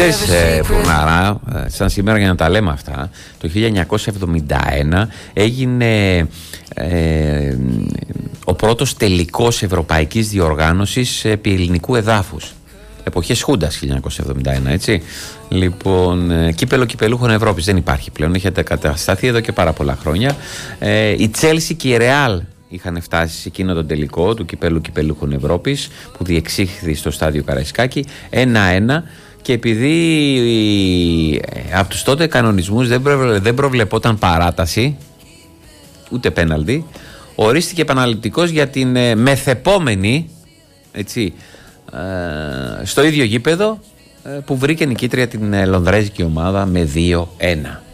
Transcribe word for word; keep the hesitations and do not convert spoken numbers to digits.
Ξέρεις, ε, Φουρναρά, ε, σαν σήμερα για να τα λέμε αυτά, το χίλια εννιακόσια εβδομήντα ένα έγινε ε, ο πρώτος τελικός ευρωπαϊκής διοργάνωσης επί ελληνικού εδάφους. Εποχές Χούντας χίλια εννιακόσια εβδομήντα ένα, έτσι. Λοιπόν, ε, κύπελο κυπελούχων Ευρώπης δεν υπάρχει πλέον, έχει κατασταθεί εδώ και πάρα πολλά χρόνια. Ε, η Τσέλσι και η Ρεάλ είχαν φτάσει σε εκείνο τον τελικό του κυπέλου κυπελούχων Ευρώπης που διεξήχθη στο στάδιο Καραϊσκάκη ένα ένα. Και επειδή ε, από τους τότε κανονισμούς δεν, προβλε, δεν προβλεπόταν παράταση ούτε πέναλτι, ορίστηκε επαναληπτικός για την ε, μεθεπόμενη, έτσι, ε, στο ίδιο γήπεδο ε, που βρήκε νικήτρια την ε, λονδρέζικη ομάδα με δύο ένα.